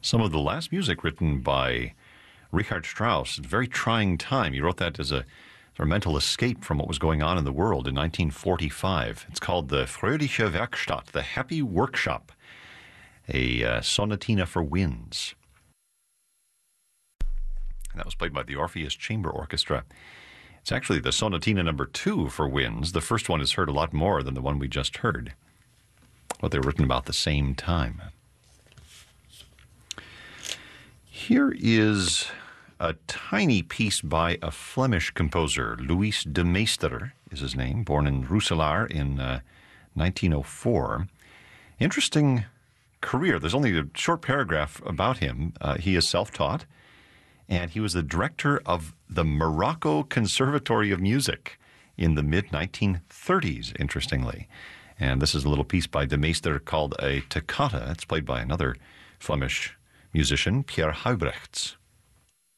Some of the last music written by Richard Strauss. At a very trying time. He wrote that as a mental escape from what was going on in the world in 1945. It's called the Fröhliche Werkstatt, the Happy Workshop, a sonatina for winds. And that was played by the Orpheus Chamber Orchestra. It's actually the sonatina number 2 for winds. The first one is heard a lot more than the one we just heard. But they were written about the same time. Here is a tiny piece by a Flemish composer. Louis de Meester is his name, born in Roeselare in 1904. Interesting career. There's only a short paragraph about him. He is self-taught, and he was the director of the Morocco Conservatory of Music in the mid-1930s, interestingly. And this is a little piece by de Meester called a toccata. It's played by another Flemish musician, Pierre Huybrechts.